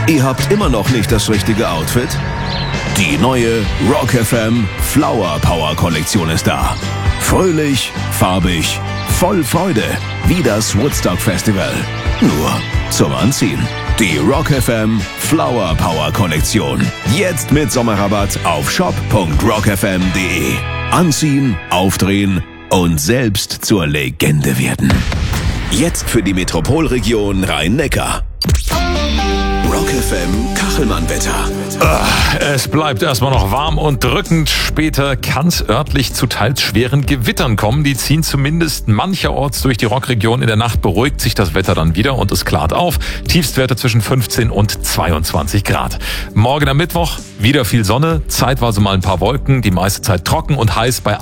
Ihr habt immer noch nicht das richtige Outfit? Die neue Rock FM Flower Power Kollektion ist da. Fröhlich, farbig, voll Freude, wie das Woodstock Festival. Nur zum Anziehen. Die Rock FM Flower Power Kollektion. Jetzt mit Sommerrabatt auf shop.rockfm.de. Anziehen, aufdrehen und selbst zur Legende werden. Jetzt für die Metropolregion Rhein-Neckar. Rock FM Kachelmann-Wetter. Es bleibt erstmal noch warm und drückend. Später kann es örtlich zu teils schweren Gewittern kommen. Die ziehen zumindest mancherorts durch die Rockregion. In der Nacht beruhigt sich das Wetter dann wieder und es klart auf. Tiefstwerte zwischen 15 und 22 Grad. Morgen am Mittwoch wieder viel Sonne, zeitweise mal ein paar Wolken, die meiste Zeit trocken und heiß bei